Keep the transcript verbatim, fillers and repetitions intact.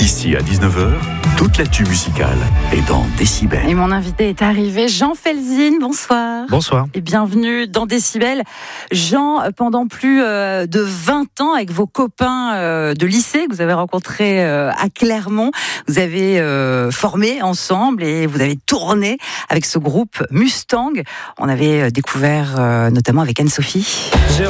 Ici à dix-neuf heures, toute l'actu musicale est dans Décibel. Et mon invité est arrivé, Jean Felzine, bonsoir. Bonsoir. Et bienvenue dans Décibel. Jean, pendant plus de vingt ans, avec vos copains de lycée que vous avez rencontrés à Clermont, vous avez formé ensemble et vous avez tourné avec ce groupe Mustang. On avait découvert notamment avec Anne-Sophie. J'ai